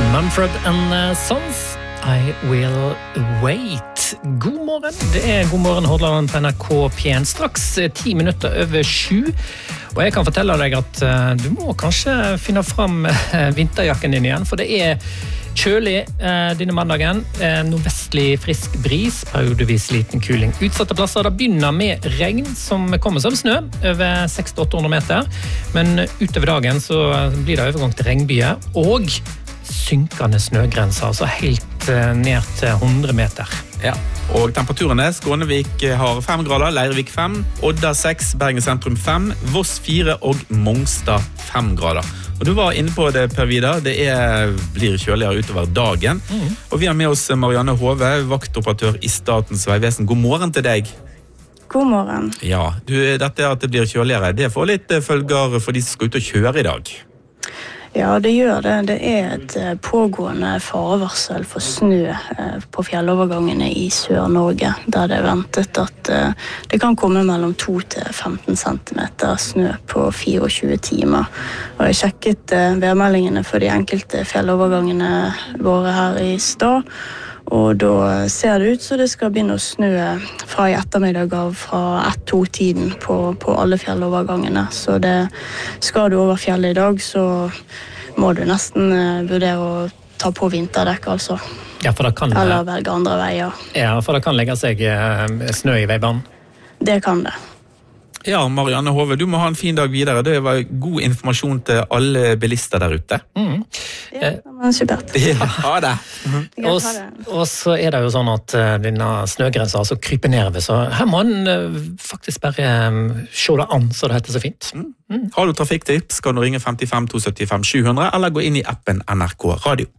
Mumford & Sons, I Will Wait. God morgen, det God morgen Hordaland på NRK P1, straks 10 minutter over 7. Og jeg kan fortelle deg at du må kanskje finne fram vinterjakken din igjen, for det kjølig denne mandagen, nordvestlig frisk bris, periodevis liten kuling. Utsatte plasser, det begynner med regn som kommer som snø, over 600-800 meter, men utover dagen så blir det overgang til regnbyer, og synkende snøgrenser, altså helt ned til 100 meter. Ja, og temperaturene, Skånevik har 5 grader, Leirvik 5, Odda 6, Bergen sentrum 5, Voss 4 og Mongstad 5 grader. Og du var inne på det, Per Vidar, det blir kjøligere utover dagen. Og vi har med oss Marianne Hove, vaktoperatør i Statens vegvesen. God morgen til deg. God morgen. Ja, dette at det blir kjøligere, det får litt følger for de som skal ut og kjøre i dag. Ja, det gjør det. Det et pågående farevarsel for snø på fjellovergangene i Sør-Norge, der det ventet at det kan komme mellom 2 til 15 centimeter snø på 24 timer. Og jeg sjekket værmeldingene for de enkelte fjellovergangene våre her i stad, og da ser det ut så det skal begynne å snø fra i ettermiddag av fra 1-2-tiden på alle fjellovergangene. Så skal du over fjellet i dag, så må du nesten vurdere å ta på vinterdekk, altså. Ja, for det kan... Eller velge andre veier. Ja, for det kan legge seg snø i veibanen. Det kan det. Ja, Marianne Hove, du må ha en fin dag videre. Det var god informasjon til alle bilister der ute. Ja, men supert. Ja, ha det. Og så det jo sånn at denne snøgrensa altså kryper nedover, så her må man faktisk bare se det an, så det heter så fint. Har du trafikktips, kan du ringe 55 275 700, eller gå inn i appen NRK Radio.